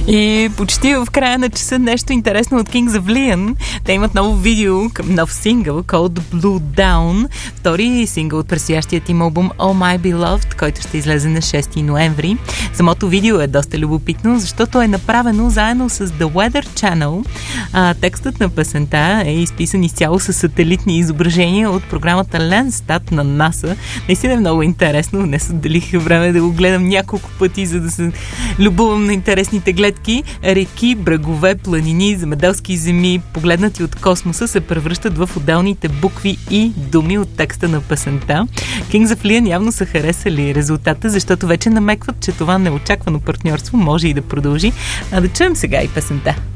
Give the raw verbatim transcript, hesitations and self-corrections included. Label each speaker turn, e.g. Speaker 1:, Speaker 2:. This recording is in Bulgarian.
Speaker 1: И почти в края на часа нещо интересно от Kings of Leon. Те имат ново видео, нов сингъл, called Blue Down. Втори сингъл от предстоящият им албум Oh My Beloved, който ще излезе на шести ноември. Самото видео е доста любопитно, защото е направено заедно с The Weather Channel. А, текстът на песента е изписан изцяло с сателитни изображения от програмата Landsat на НАСА. Наистина е много интересно. Днес отделих време да го гледам няколко пъти, за да се любувам на интересните гледки. Реки, брегове, планини, земеделски земи, погледнати от космоса, се превръщат в отделните букви и думи от текста на песента. Kings of Leon явно са харесали резултата, защото вече намекват, че това неочаквано партньорство може и да продължи. А да чуем сега и песента.